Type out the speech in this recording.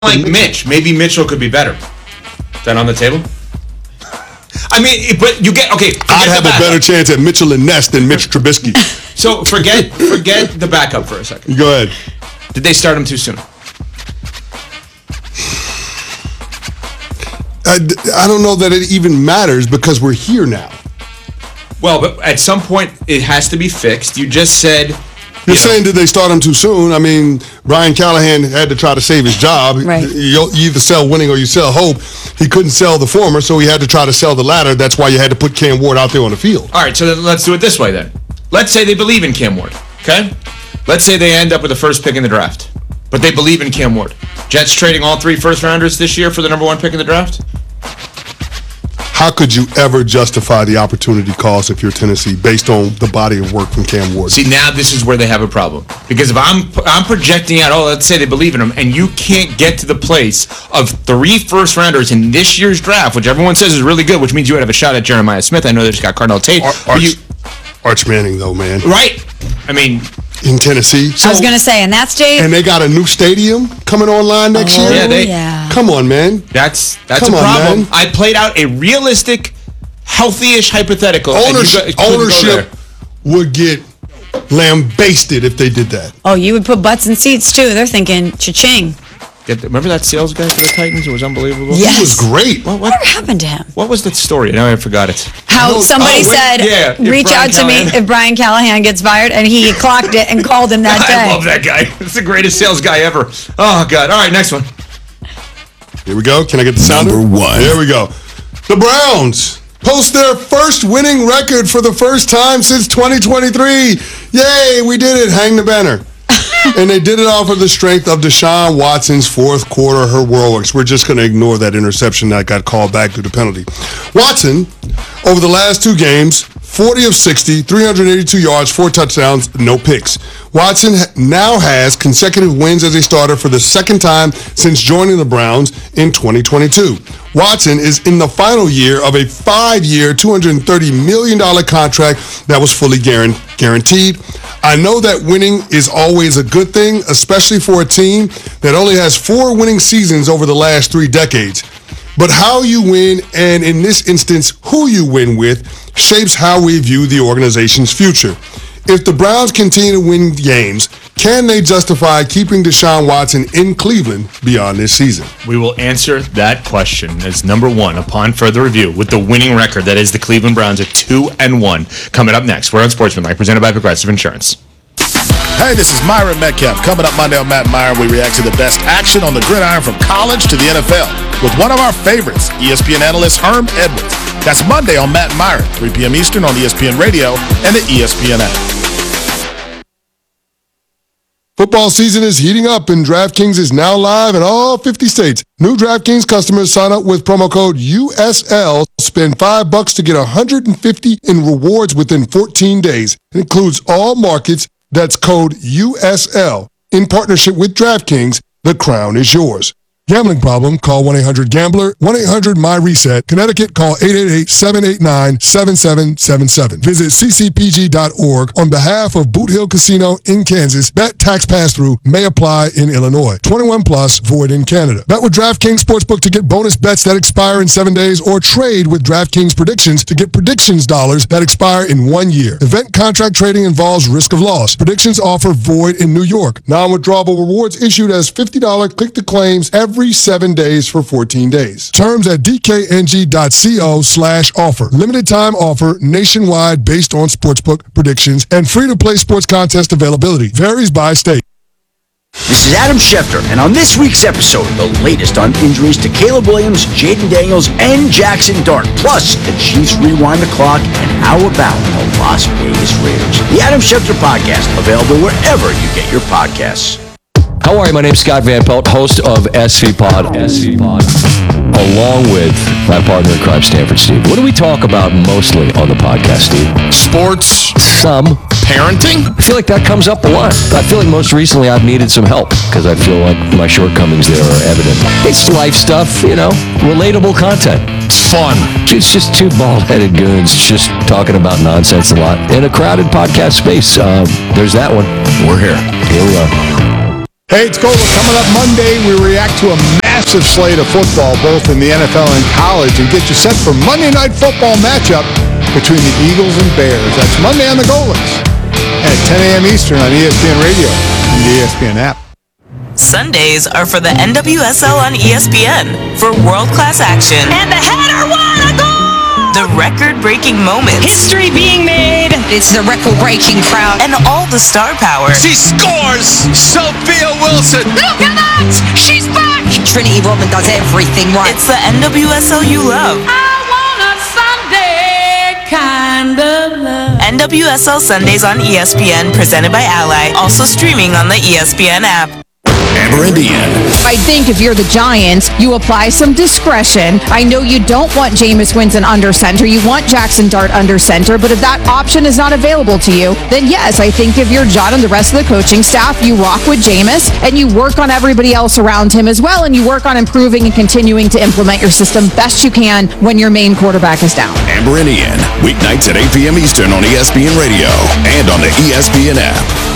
like Mitch. Maybe Mitchell could be better. Is that on the table? I mean, but you get okay. I'd have a better chance at Mitchell and Ness than Mitch Trubisky. So forget the backup for a second. Go ahead. Did they start him too soon? I don't know that it even matters because we're here now. Well, but at some point it has to be fixed. You just said. You're saying did they start him too soon? I mean, Brian Callahan had to try to save his job. Right. You either sell winning or you sell hope. He couldn't sell the former, so he had to try to sell the latter. That's why you had to put Cam Ward out there on the field. All right, so then let's do it this way then. Let's say they believe in Cam Ward, okay? Let's say they end up with the first pick in the draft, but they believe in Cam Ward. Jets trading all 3 first-rounders this year for the number 1 pick in the draft? How could you ever justify the opportunity cost if you're Tennessee based on the body of work from Cam Ward? See, now this is where they have a problem. Because if I'm projecting out, let's say they believe in him, and you can't get to the place of 3 first-rounders in this year's draft, which everyone says is really good, which means you would have a shot at Jeremiah Smith. I know they just got Cardinal Tate. Arch Manning, though, man. Right. I mean... in Tennessee. I was going to say, and that's Jay. And they got a new stadium coming online next year. Yeah. Come on, man. That's a problem. I played out a realistic, healthy-ish hypothetical. Ownership would get lambasted if they did that. Oh, you would put butts in seats, too. They're thinking, cha-ching. Remember that sales guy for the Titans? It was unbelievable. Yes. He was great. What happened to him? What was that story? Now I forgot it. How somebody said, reach out to me if Brian Callahan gets fired, and he clocked it and called him that day. I love that guy. It's the greatest sales guy ever. Oh, God. All right, next one. Here we go. Can I get the sounder? Number 1. There we go. The Browns post their first winning record for the first time since 2023. Yay, we did it. Hang the banner. And they did it off of the strength of Deshaun Watson's fourth quarter heroics. We're just going to ignore that interception that got called back due to penalty. Watson, over the last 2 games, 40 of 60, 382 yards, 4 touchdowns, no picks. Watson now has consecutive wins as a starter for the second time since joining the Browns in 2022. Watson is in the final year of a 5-year, $230 million contract that was fully guaranteed. I know that winning is always a good thing, especially for a team that only has 4 winning seasons over the last 3 decades. But how you win, and in this instance, who you win with, shapes how we view the organization's future. If the Browns continue to win games, can they justify keeping Deshaun Watson in Cleveland beyond this season? We will answer that question as number 1 upon further review with the winning record that is the Cleveland Browns at 2-1. Coming up next, we're on Sportsmanlike, presented by Progressive Insurance. Hey, this is Myron Metcalf. Coming up Monday on Matt and Myron, we react to the best action on the gridiron from college to the NFL with one of our favorites, ESPN analyst Herm Edwards. That's Monday on Matt and Myron, 3 p.m. Eastern on ESPN Radio and the ESPN app. Football season is heating up, and DraftKings is now live in all 50 states. New DraftKings customers sign up with promo code USL. Spend $5 to get $150 in rewards within 14 days. It includes all markets. That's code USL. In partnership with DraftKings, the crown is yours. Gambling problem? Call 1-800-GAMBLER. 1-800-MY-RESET. Connecticut, call 888-789-7777. Visit ccpg.org on behalf of Boot Hill Casino in Kansas. Bet tax pass-through may apply in Illinois. 21 plus, void in Canada. Bet with DraftKings Sportsbook to get bonus bets that expire in 7 days, or trade with DraftKings Predictions to get predictions dollars that expire in 1 year. Event contract trading involves risk of loss. Predictions offer void in New York. Non-withdrawable rewards issued as $50 click-to-claims every 7 days for 14 days. Terms at dkng.co/offer. Limited time offer nationwide based on sportsbook predictions and free-to-play sports contest availability. Varies by state. This is Adam Schefter, and on this week's episode, the latest on injuries to Caleb Williams, Jaden Daniels, and Jackson Dart. Plus, the Chiefs rewind the clock, and how about the Las Vegas Raiders? The Adam Schefter Podcast, available wherever you get your podcasts. How are you? My name's Scott Van Pelt, host of SV Pod, along with my partner in crime, Stanford Steve. What do we talk about mostly on the podcast, Steve? Sports. Some. Parenting. I feel like that comes up a lot. I feel like most recently I've needed some help because I feel like my shortcomings there are evident. It's life stuff, relatable content. Fun. It's just 2 bald-headed goons just talking about nonsense a lot in a crowded podcast space. There's that one. We're here. Here we are. Hey, it's Gola. Coming up Monday, we react to a massive slate of football, both in the NFL and college, and get you set for Monday Night Football matchup between the Eagles and Bears. That's Monday on the Golas at 10 a.m. Eastern on ESPN Radio and the ESPN app. Sundays are for the NWSL on ESPN for world-class action. And the header won a goal! The record-breaking moments. History being made. It's the record-breaking crowd. And all the star power. She scores! Sophia Wilson! Look at that! She's back! Trinity Rodman does everything right. It's the NWSL you love. I want a Sunday kind of love. NWSL Sundays on ESPN, presented by Ally. Also streaming on the ESPN app. Amber Indian. I think if you're the Giants, you apply some discretion. I know you don't want Jameis Winston under center. You want Jackson Dart under center. But if that option is not available to you, then yes, I think if you're John and the rest of the coaching staff, you rock with Jameis and you work on everybody else around him as well. And you work on improving and continuing to implement your system best you can when your main quarterback is down. Amber Indian, weeknights at 8 p.m. Eastern on ESPN Radio and on the ESPN app.